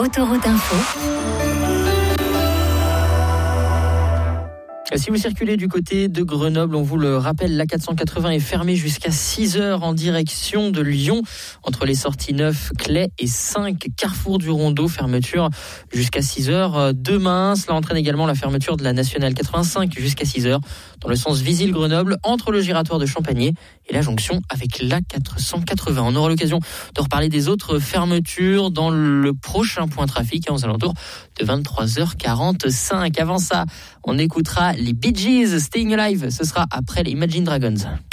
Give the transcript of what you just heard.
Autoroute Info. Si vous circulez du côté de Grenoble, on vous le rappelle, l'A480 est fermée jusqu'à 6h en direction de Lyon, entre les sorties 9, Claye et 5, Carrefour du Rondeau, fermeture jusqu'à 6h demain. Cela entraîne également la fermeture de la Nationale 85 jusqu'à 6h, dans le sens Visil-Grenoble, entre le giratoire de Champagné et la jonction avec l'A480. On aura l'occasion de reparler des autres fermetures dans le prochain point trafic, aux alentours de 23h45. Avant ça, on écoutera les Bee Gees, Staying Alive. Ce sera après les Imagine Dragons.